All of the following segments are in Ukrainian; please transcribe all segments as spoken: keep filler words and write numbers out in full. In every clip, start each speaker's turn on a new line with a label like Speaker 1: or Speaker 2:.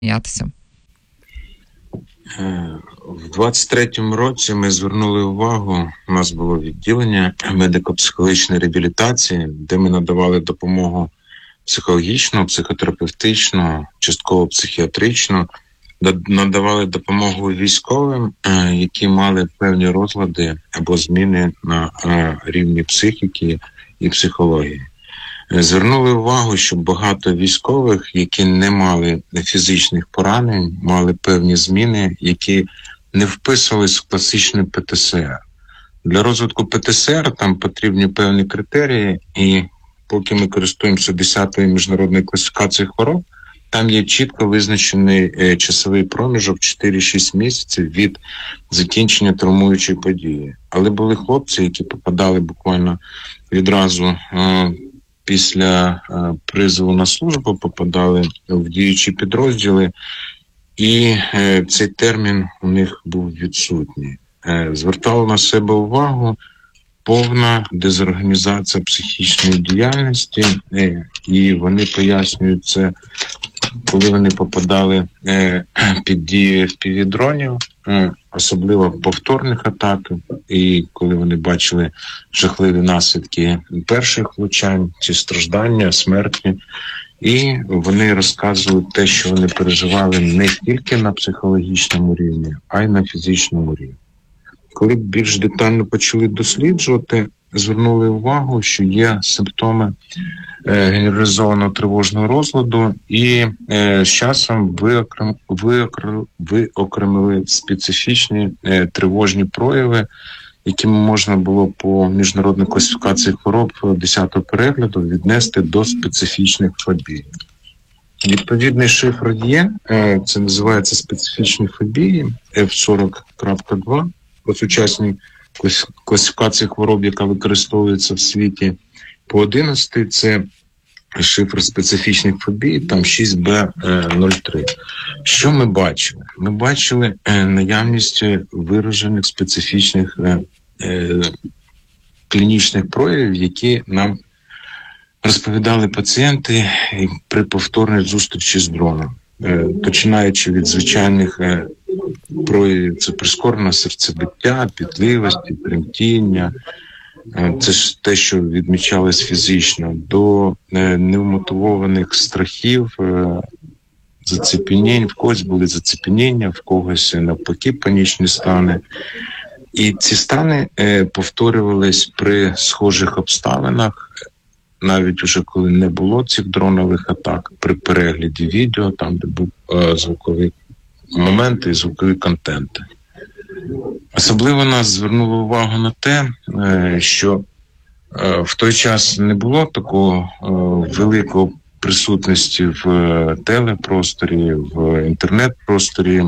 Speaker 1: В двадцять третьому році ми звернули увагу, у нас було відділення медико-психологічної реабілітації, де ми надавали допомогу психологічну, психотерапевтичну, частково психіатричну, надавали допомогу військовим, які мали певні розлади або зміни на рівні психіки і психології. Звернули увагу, що багато військових, які не мали фізичних поранень, мали певні зміни, які не вписувались в класичний пе те ес ер. Для розвитку пе те ес ер там потрібні певні критерії, і поки ми користуємося десятою міжнародною класифікацією хвороб, там є чітко визначений е, часовий проміжок чотири-шість місяців від закінчення травмуючої події. Але були хлопці, які попадали буквально відразу е, після е, призову на службу, попадали в діючі підрозділи, і е, цей термін у них був відсутній. Е, звертало на себе увагу повна дезорганізація психічної діяльності, е, і вони пояснюють це, коли вони попадали е, під дію еф пі ві-дронів, е, особливо повторних атак, і коли вони бачили жахливі наслідки перших влучань, ці страждання, смерті, і вони розказували те, що вони переживали не тільки на психологічному рівні, а й на фізичному рівні. Коли більш детально почали досліджувати, звернули увагу, що є симптоми е, генералізованого тривожного розладу, і е, з часом виокрем, виокрем, виокремили специфічні е, тривожні прояви, якими можна було по міжнародній класифікації хвороб десятого перегляду віднести до специфічних фобій. Відповідний шифр є, е, це називається специфічні фобії, еф сорок крапка два, по сучасній класифікації хвороб, яка використовується в світі. По одинадцятій це шифр специфічних фобій, там шість бе нуль три. Що ми бачили? Ми бачили наявність виражених специфічних е, клінічних проявів, які нам розповідали пацієнти при повторній зустрічі з дроном. Е, починаючи від звичайних е, проявів, це прискорене серцебиття, пітливості, тремтіння, це ж те, що відмічалось фізично, до невмотивованих страхів, зацепенінь, в когось були зацепеніння, в когось навпаки панічні стани. І ці стани повторювались при схожих обставинах, навіть уже коли не було цих дронових атак, при перегляді відео, там, де був звуковий моменти і звукові контенти. Особливо нас звернуло увагу на те, що в той час не було такого великого присутності в телепросторі, в інтернет-просторі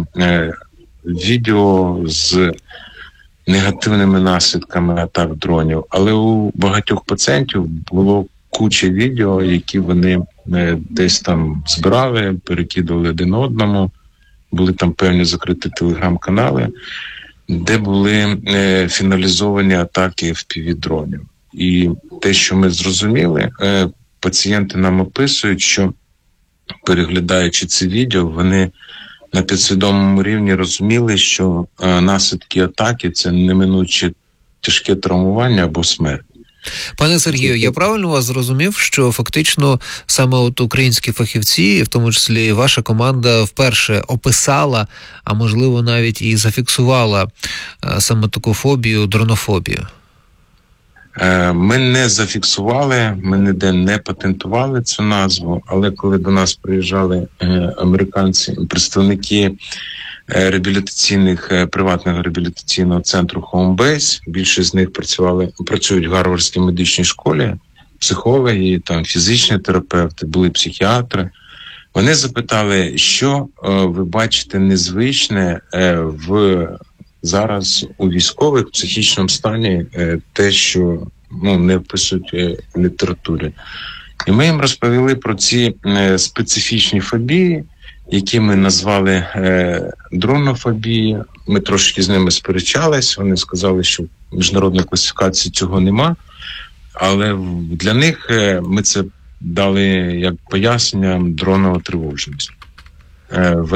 Speaker 1: відео з негативними наслідками атак дронів. Але у багатьох пацієнтів було куча відео, які вони десь там збирали, перекидували один одному. Були там певні закриті телеграм-канали, де були е, фіналізовані атаки еф пі ві-дронів. І те, що ми зрозуміли, е, пацієнти нам описують, що, переглядаючи ці відео, вони на підсвідомому рівні розуміли, що е, наслідки атаки – це неминуче тяжке травмування або смерть.
Speaker 2: Пане Сергію, я правильно вас зрозумів, що фактично саме от українські фахівці, в тому числі ваша команда, вперше описала, а можливо навіть і зафіксувала саме таку фобію, дронофобію?
Speaker 1: Ми не зафіксували, ми ніде не патентували цю назву, але коли до нас приїжджали американці, представники реабілітаційних, приватного реабілітаційного центру Homebase, більшість з них працювали, працюють в Гарвардській медичній школі, психологи, там фізичні терапевти, були психіатри. Вони запитали, що ви бачите незвичне в зараз у військових в психічному стані, те, що ну, не вписують в літературі. І ми їм розповіли про ці специфічні фобії, які ми назвали е, дронофобії. Ми трошки з ними сперечались, вони сказали, що в міжнародній класифікації цього нема, але для них е, ми це дали як пояснення дронова тривожність. е,